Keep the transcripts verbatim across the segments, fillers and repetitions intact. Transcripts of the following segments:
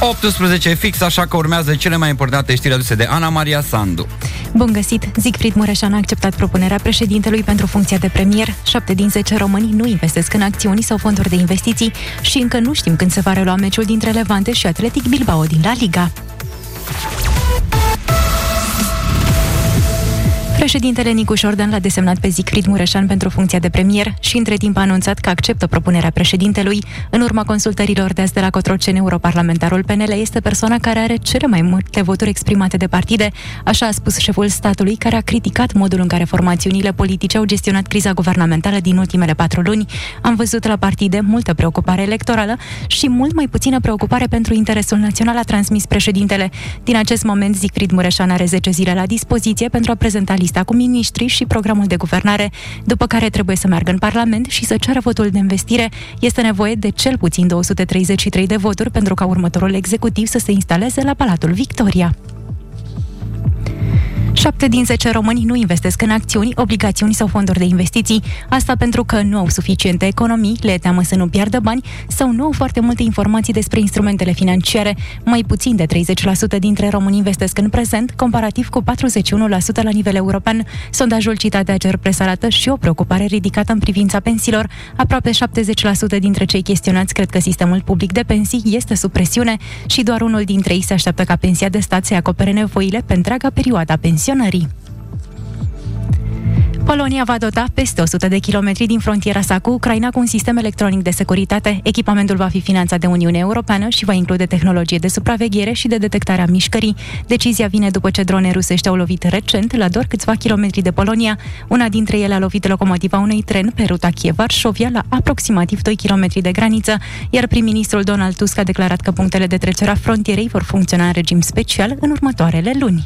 optsprezece fix, așa că urmează cele mai importante știri aduse de Ana Maria Sandu. Bun găsit! Siegfried Mureșan a acceptat propunerea președintelui pentru funcția de premier. Șapte din zece români nu investesc în acțiuni sau fonduri de investiții și încă nu știm când se va relua meciul dintre Levante și Athletic Bilbao din La Liga. Președintele Nicu Șordan l-a desemnat pe Siegfried Mureșan pentru funcția de premier și între timp a anunțat că acceptă propunerea președintelui. În urma consultărilor de azi de la Cotroceni, europarlamentarul P N L este persoana care are cele mai multe voturi exprimate de partide. Așa a spus șeful statului, care a criticat modul în care formațiunile politice au gestionat criza guvernamentală din ultimele patru luni. Am văzut la partide multă preocupare electorală și mult mai puțină preocupare pentru interesul național, a transmis președintele. Din acest moment, Siegfried Mureșan are zece zile la dispoziție pentru a prezenta lista cu miniștri și programul de guvernare, după care trebuie să meargă în Parlament și să ceară votul de investire. Este nevoie de cel puțin două sute treizeci și trei de voturi pentru ca următorul executiv să se instaleze la Palatul Victoria. Șapte din zece români nu investesc în acțiuni, obligațiuni sau fonduri de investiții. Asta pentru că nu au suficiente economii, le e teamă să nu piardă bani sau nu au foarte multe informații despre instrumentele financiare. Mai puțin de treizeci la sută dintre români investesc în prezent, comparativ cu patruzeci și unu la sută la nivel european. Sondajul citat de Agerpres arată și o preocupare ridicată în privința pensiilor. Aproape șaptezeci la sută dintre cei chestionați cred că sistemul public de pensii este sub presiune și doar unul dintre ei se așteaptă ca pensia de stat să-i acopere nevoile pe întreaga perioadă a pensionării. Polonia va dota peste o sută de kilometri din frontiera sa cu Ucraina cu un sistem electronic de securitate. Echipamentul va fi finanțat de Uniunea Europeană și va include tehnologie de supraveghere și de detectare a mișcării. Decizia vine după ce drone rusești au lovit recent la doar câțiva kilometri de Polonia. Una dintre ele a lovit locomotiva unui tren pe ruta Kiev-Varșovia la aproximativ doi kilometri de graniță, iar prim-ministrul Donald Tusk a declarat că punctele de trecere a frontierei vor funcționa în regim special în următoarele luni.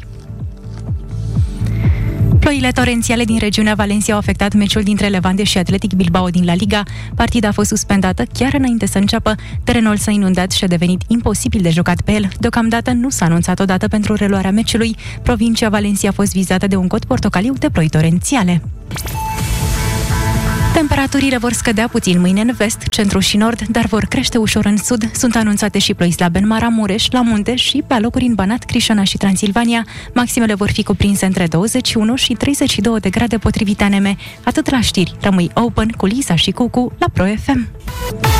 Ploile torențiale din regiunea Valencia au afectat meciul dintre Levante și Athletic Bilbao din La Liga. Partida a fost suspendată chiar înainte să înceapă. Terenul s-a inundat și a devenit imposibil de jucat pe el. Deocamdată nu s-a anunțat o dată pentru reluarea meciului. Provincia Valencia a fost vizată de un cod portocaliu de ploi torențiale. Temperaturile vor scădea puțin mâine în vest, centru și nord, dar vor crește ușor în sud. Sunt anunțate și ploi slabe în Maramureș, la munte și pe alocuri în Banat, Crișana și Transilvania. Maximele vor fi cuprinse între douăzeci și unu și treizeci și două de grade potrivit A N M. Atât la știri. Rămâi open cu Lisa și Cucu la Pro F M.